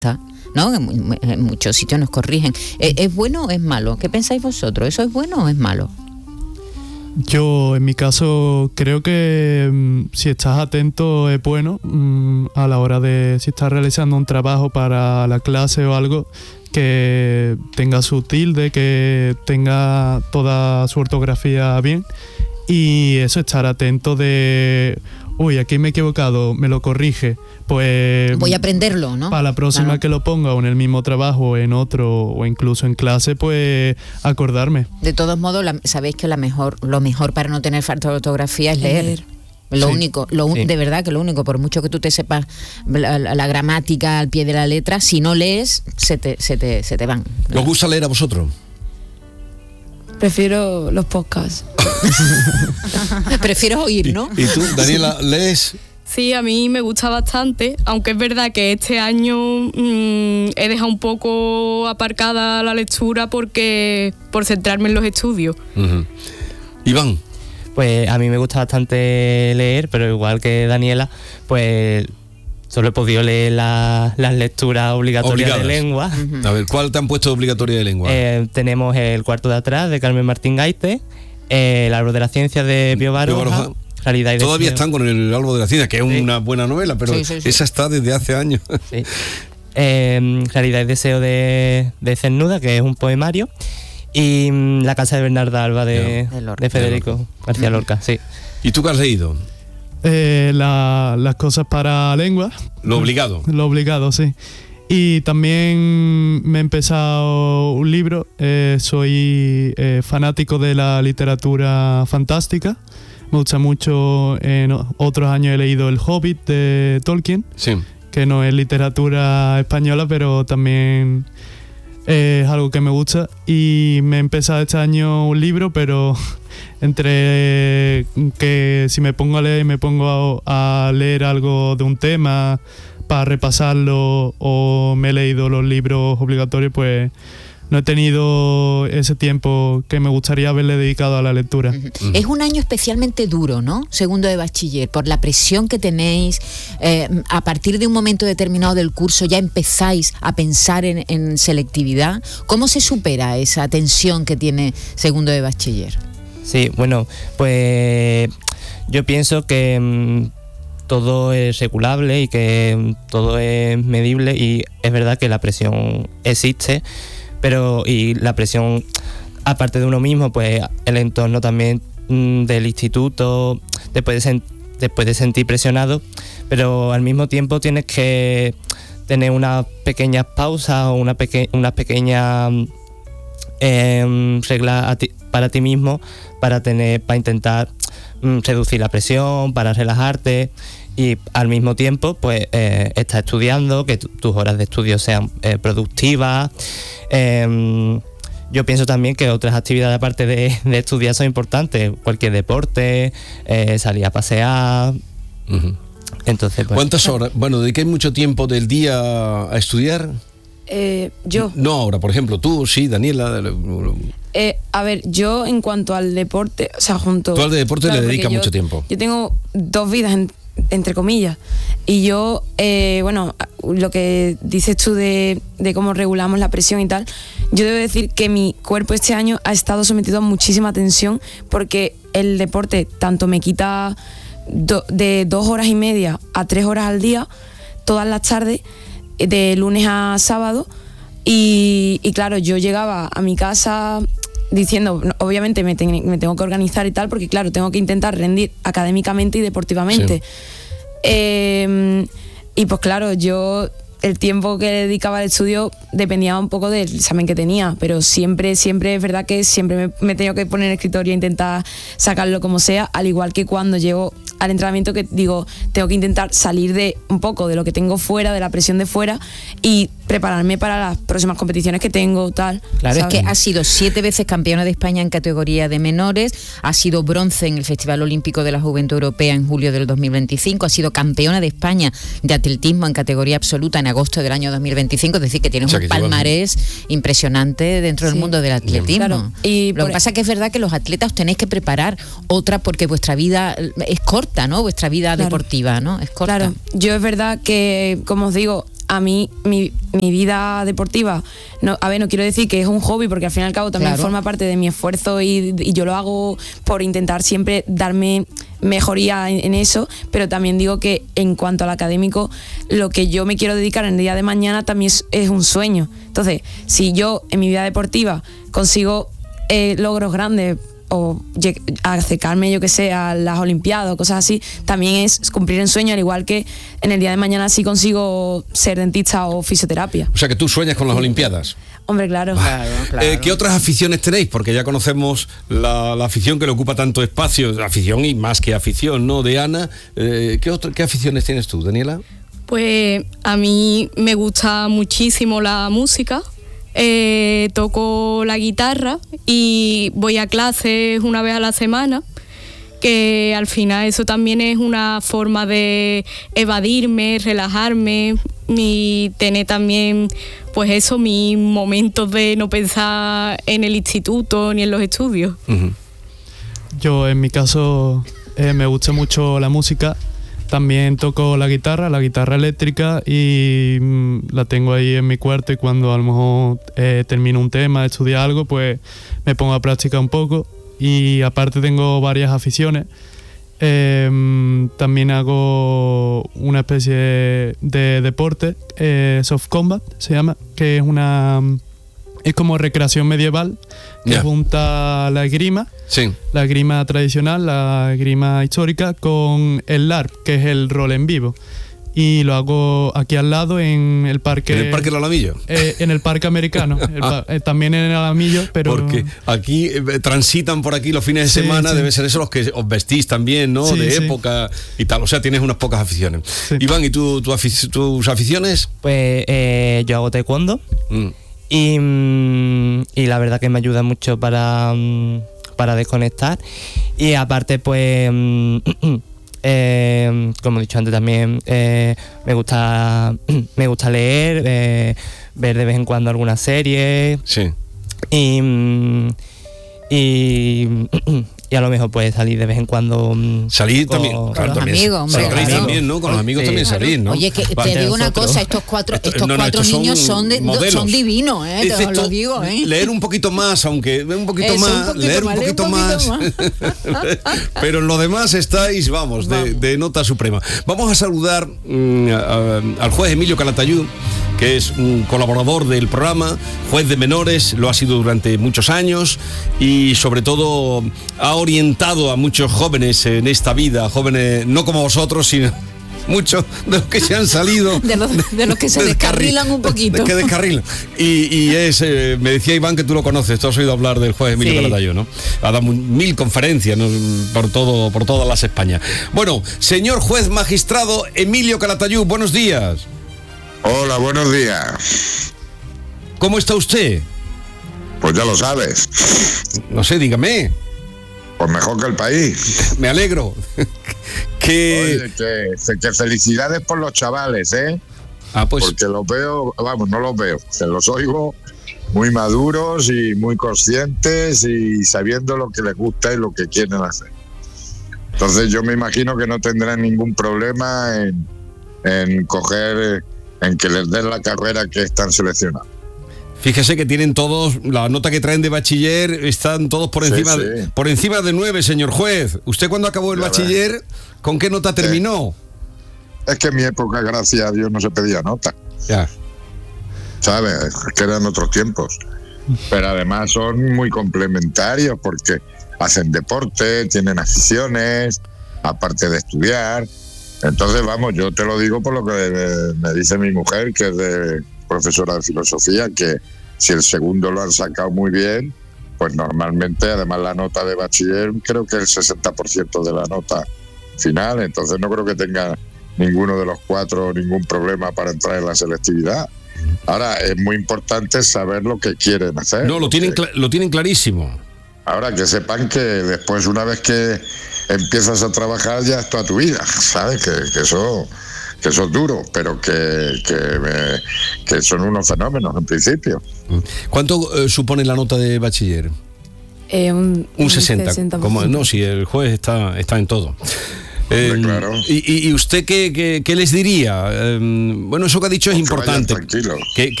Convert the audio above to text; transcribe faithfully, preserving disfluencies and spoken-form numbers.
¿no? En, en muchos sitios nos corrigen. ¿Es, ¿Es bueno o es malo? ¿Qué pensáis vosotros? ¿Eso es bueno o es malo? Yo, en mi caso, creo que mmm, si estás atento es bueno mmm, a la hora de, si estás realizando un trabajo para la clase o algo, que tenga su tilde, que tenga toda su ortografía bien, y eso, estar atento de, uy, aquí me he equivocado, me lo corrige, pues voy a aprenderlo, ¿no? Para la próxima claro. que lo ponga o en el mismo trabajo o en otro o incluso en clase, pues acordarme. De todos modos, la, sabéis que la mejor, lo mejor para no tener falta de ortografía es leer. leer. Lo sí. único, lo un, sí. de verdad que lo único, por mucho que tú te sepas la, la, la gramática al pie de la letra, si no lees, se te, se te, se te van. ¿Os gusta leer a vosotros? Prefiero los podcasts. Prefiero oír, ¿no? ¿Y, y tú, Daniela, lees? Sí, a mí me gusta bastante, aunque es verdad que este año mmm, he dejado un poco aparcada la lectura porque por centrarme en los estudios. Uh-huh. Iván. Pues a mí me gusta bastante leer, pero igual que Daniela, pues solo he podido leer la, las lecturas obligatorias Obligadas. de lengua. Uh-huh. A ver, ¿cuál te han puesto obligatoria de lengua? Eh, tenemos El cuarto de atrás, de Carmen Martín Gaite, eh, El árbol de la ciencia, de Pío Baroja. Realidad y Todavía deseo. Están con El árbol de la ciencia, que es sí. una buena novela, pero sí, sí, sí. esa está desde hace años. Sí. Eh, Realidad y deseo, de, de Cernuda, que es un poemario. Y um, La casa de Bernarda Alba, de, de, de Federico de García Lorca. Sí. ¿Y tú qué has leído? Eh, la, las cosas para lengua. Lo obligado. Lo obligado, sí. Y también me he empezado un libro. Eh, soy eh, fanático de la literatura fantástica. Me gusta mucho. En otros años he leído El Hobbit de Tolkien, sí. que no es literatura española, pero también es algo que me gusta. Y me he empezado este año un libro, pero entre que si me pongo a leer, me pongo a, a leer algo de un tema para repasarlo, o me he leído los libros obligatorios, pues no he tenido ese tiempo que me gustaría haberle dedicado a la lectura. Uh-huh. Es un año especialmente duro, ¿no? Segundo de bachiller, por la presión que tenéis. Eh, a partir de un momento determinado del curso ya empezáis a pensar en, en selectividad. ¿Cómo se supera esa tensión que tiene segundo de bachiller? Sí, bueno, pues yo pienso que mmm, todo es regulable y que mmm, todo es medible, y es verdad que la presión existe. Pero y la presión, aparte de uno mismo, pues el entorno también mmm, del instituto te puede, sen- te puede sentir presionado, pero al mismo tiempo tienes que tener unas pequeñas pausas o una peque- unas pequeñas eh, reglas a ti- para ti mismo, para tener, para intentar mmm, reducir la presión, para relajarte. Y al mismo tiempo, pues, eh, estás estudiando, que t- tus horas de estudio sean eh, productivas. Eh, yo pienso también que otras actividades aparte de, de estudiar son importantes. Cualquier deporte, eh, salir a pasear. Uh-huh. Entonces, pues, ¿cuántas horas? Bueno, ¿dedicáis mucho tiempo del día a estudiar? Eh, yo. No ahora, por ejemplo, tú, sí, Daniela. Eh, a ver, yo en cuanto al deporte, o sea, junto... Tú al deporte claro, le dedicas yo, mucho tiempo. Yo tengo dos vidas, en, entre comillas, y yo, eh, bueno, lo que dices tú de, de cómo regulamos la presión y tal, yo debo decir que mi cuerpo este año ha estado sometido a muchísima tensión, porque el deporte tanto me quita do, de dos horas y media a tres horas al día, todas las tardes, de lunes a sábado, y, y claro, yo llegaba a mi casa diciendo, obviamente me, ten, me tengo que organizar y tal, porque claro, tengo que intentar rendir académicamente y deportivamente. Sí. Eh, y pues claro, yo el tiempo que dedicaba al estudio dependía un poco del examen que tenía, pero siempre, siempre es verdad que siempre me, me he tenido que poner en el escritorio e intentar sacarlo como sea, al igual que cuando llego al entrenamiento, que digo, tengo que intentar salir de un poco de lo que tengo fuera, de la presión de fuera, y prepararme para las próximas competiciones que tengo, tal. Claro, ¿sabes? Es que ha sido siete veces campeona de España en categoría de menores, ha sido bronce en el Festival Olímpico de la Juventud Europea en julio del dos mil veinticinco, ha sido campeona de España de atletismo en categoría absoluta en agosto del año dos mil veinticinco, es decir, que tienes o sea, un que palmarés llevas... impresionante dentro sí. del mundo del atletismo. Claro. Y lo que pasa es que es verdad que los atletas os tenéis que preparar otra, porque vuestra vida es corta, ¿no? Vuestra vida claro. deportiva, ¿no? Es corta. Claro, yo es verdad que, como os digo, a mí mi, mi vida deportiva, no, a ver, no quiero decir que es un hobby, porque al fin y al cabo también claro. forma parte de mi esfuerzo y, y yo lo hago por intentar siempre darme mejoría en, en eso, pero también digo que en cuanto al académico, lo que yo me quiero dedicar en el día de mañana también es, es un sueño. Entonces, si yo en mi vida deportiva consigo eh, logros grandes, o acercarme, yo que sé, a las Olimpiadas o cosas así, también es cumplir un sueño, al igual que en el día de mañana sí consigo ser dentista o fisioterapia. O sea, que tú sueñas con las Olimpiadas. Hombre, claro. claro, claro. Eh, ¿Qué otras aficiones tenéis? Porque ya conocemos la, la afición que le ocupa tanto espacio, afición y más que afición, ¿no? De Ana, eh, ¿qué, otro, ¿qué aficiones tienes tú, Daniela? Pues a mí me gusta muchísimo la música. Eh, toco la guitarra y voy a clases una vez a la semana, que al final eso también es una forma de evadirme, relajarme y tener también pues eso, mis momentos de no pensar en el instituto ni en los estudios. Uh-huh. Yo en mi caso eh, me gusta mucho la música. También toco la guitarra, la guitarra eléctrica, y mmm, la tengo ahí en mi cuarto, y cuando a lo mejor eh, termino un tema, estudio algo, pues me pongo a practicar un poco. Y aparte tengo varias aficiones. Eh, también hago una especie de, de deporte, eh, soft combat se llama, que es una... Es como recreación medieval, que yeah. junta la esgrima, sí. la esgrima tradicional, la esgrima histórica, con el LARP, que es el rol en vivo. Y lo hago aquí al lado en el parque... ¿En el parque del Alamillo? Eh, en el parque americano, el ah. eh, también en el Alamillo, pero... Porque aquí eh, transitan por aquí los fines de sí, semana, sí. debe ser eso los que os vestís también, ¿no? Sí, de sí. época y tal, o sea, tienes unas pocas aficiones. Sí. Iván, ¿y tú, tu afic- tus aficiones? Pues eh, yo hago taekwondo. Mm. Y, y la verdad que me ayuda mucho para, para desconectar. Y aparte, pues, eh, como he dicho antes también, eh, me gusta me gusta leer, eh, ver de vez en cuando alguna serie. Sí. Y, y, y a lo mejor puede salir de vez en cuando. Salir también, con claro, los también, amigos, hombre, claro. claro. también, ¿no? Con los amigos sí. también salir, ¿no? Oye, que Vale, te digo una nosotros. cosa, estos cuatro, estos no, no, cuatro estos niños son, de, son divinos, ¿eh? Te os lo digo, ¿eh? Leer un poquito más, aunque un poquito Eso, más, un poquito leer más, un poquito, un poquito más. más. Pero en lo demás estáis, vamos, de, vamos. de nota suprema. Vamos a saludar mm, a, a, al juez Emilio Calatayud, que es un colaborador del programa, juez de menores, lo ha sido durante muchos años y sobre todo ha orientado a muchos jóvenes en esta vida, jóvenes no como vosotros, sino muchos de los que se han salido. De los, de los que se descarrilan un poquito. De que descarrilan. Y, y es, eh, me decía Iván que tú lo conoces, tú has oído hablar del juez Emilio sí. Calatayud, ¿no? Ha dado mil conferencias, ¿no? por, todo, por todas las Españas. Bueno, señor juez magistrado Emilio Calatayud, buenos días. Hola, buenos días. ¿Cómo está usted? Pues ya lo sabes. No sé, dígame. Pues mejor que el país. Me alegro. que... Oye, que, que felicidades por los chavales, ¿eh? Ah, pues... Porque los veo, vamos, no los veo, que los oigo muy maduros y muy conscientes y sabiendo lo que les gusta y lo que quieren hacer. Entonces yo me imagino que no tendrán ningún problema en, en coger... en que les den la carrera que están seleccionando. Fíjese que tienen todos, la nota que traen de bachiller, están todos por encima, sí, sí. De, por encima de nueve, señor juez. ¿Usted cuando acabó el ya bachiller, ves. con qué nota terminó? Es que en mi época, gracias a Dios, no se pedía nota. Ya. ¿Sabes? Es que eran otros tiempos. Pero además son muy complementarios porque hacen deporte, tienen aficiones, aparte de estudiar. Entonces, vamos, yo te lo digo por lo que me dice mi mujer, que es de profesora de filosofía, que si el segundo lo han sacado muy bien, pues normalmente, además la nota de bachiller, creo que el sesenta por ciento de la nota final, entonces no creo que tenga ninguno de los cuatro ningún problema para entrar en la selectividad. Ahora, es muy importante saber lo que quieren hacer. No, lo tienen, cl- lo tienen clarísimo. Ahora, que sepan que después, una vez que empiezas a trabajar, ya es toda tu vida, ¿sabes? Que, que eso que eso es duro, pero que, que, me, que son unos fenómenos en principio. ¿Cuánto eh, supone la nota de bachiller? Eh, un, un sesenta. Como, no, si el juez está, está en todo. Eh, claro. y, y usted qué, qué, qué les diría? Eh, bueno, eso que ha dicho es Pues que vayan importante. tranquilos. Que,